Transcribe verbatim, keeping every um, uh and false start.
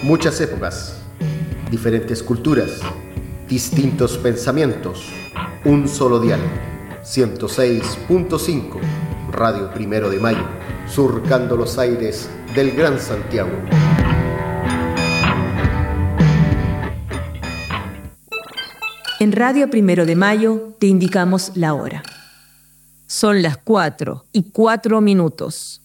Muchas épocas, diferentes culturas, distintos pensamientos, un solo dial. ciento seis punto cinco, Radio Primero de Mayo, surcando los aires del Gran Santiago. En Radio Primero de Mayo te indicamos la hora. Son las cuatro y cuatro minutos.